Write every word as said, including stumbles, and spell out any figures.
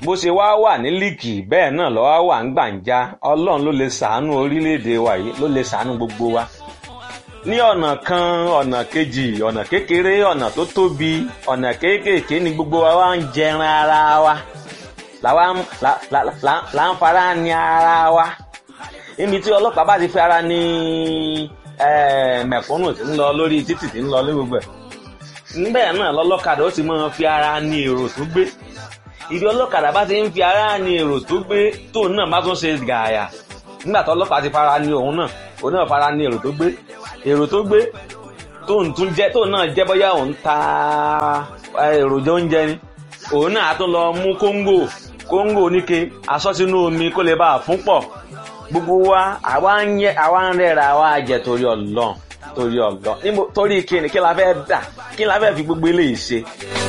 bó ṣe wá wà ní líìkì bẹ́ẹ̀ náà ló wá wà ń gbàǹjà. Ọlọ́run ló lè ṣàánú orílẹ̀-èdè wa yìí, ló lè ṣàánú gbogbo wa ní ọ̀nà kan ọ̀nà kejì, ọ̀nà kékeré ọ̀nà tó tóbi, ọ̀nà kéékèèké ni gbogbo wa wá ń jẹran ara wa làwa là ń fara ní ara wa. Níbi tí ọlọ́pàá bá ti fi ara ní mẹ̀kúnnù tí ń lọ lórí títì tí ń lọ lórí gbogbo ẹ̀, níbẹ̀ náà lọ́lọ́kadà ó ti máa fi ara ní èrò tó gbé. Ibi ọlọ́kadà bá ti ń fi ara ní èrò tó gbé tóun náà bá tún ṣe gààyà nígbà tó ọlọ́pàá ti fara ní òun náà, òun náà fara ní èrò tó gbé èrò tó gbé tóun tún jẹ́ tóun náà jẹ́ bóyá òun ta èròjà oúnjẹ ni, òun náà tún lọ mú kóńgò kóńgò oníke aṣọ sínú omi kó lè bá a fún pọ̀. Gbogbo wa àwa ń yẹ àwa ń rẹ́ra àwa jẹ torí Ọlọ́run torí Ọlọ́run níbo torí kíni kí la fẹ́ dà kí la fẹ́ fi gbogbo eléyìí ṣe.